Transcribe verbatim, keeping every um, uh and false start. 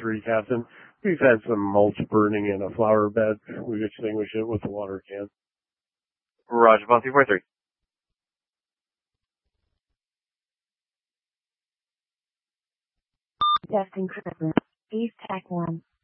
three, Captain. We've had some mulch burning in a flower bed. We've extinguished it with a water can. Roger, Bond three four three. Destin Cripper, East Tech one.